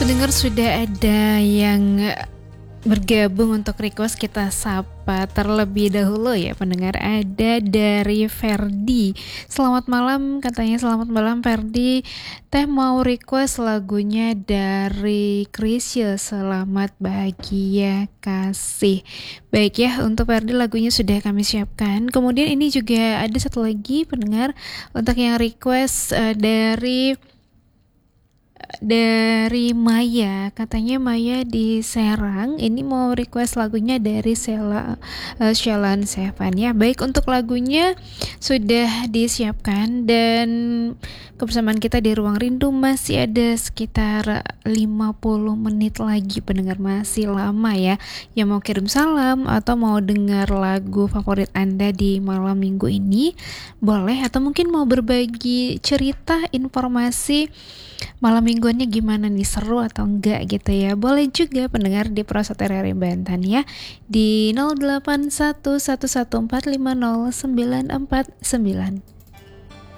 Pendengar sudah ada yang bergabung untuk request, kita sapa terlebih dahulu ya pendengar. Ada dari Ferdi. Selamat malam, katanya selamat malam Ferdi. Teh mau request lagunya dari Chrisye, Selamat Bahagia Kasih. Baik ya, untuk Ferdi lagunya sudah kami siapkan. Kemudian ini juga ada satu lagi pendengar untuk yang request dari Maya, katanya Maya di Serang ini mau request lagunya dari Shelan Seven ya. Baik, untuk lagunya sudah disiapkan dan kebersamaan kita di Ruang Rindu masih ada sekitar 50 menit lagi pendengar, masih lama ya. Yang mau kirim salam atau mau dengar lagu favorit Anda di malam minggu ini boleh, atau mungkin mau berbagi cerita informasi malam mingguannya gimana nih, seru atau enggak gitu ya, boleh juga pendengar di Prosot RRI Banten ya di 08111450949.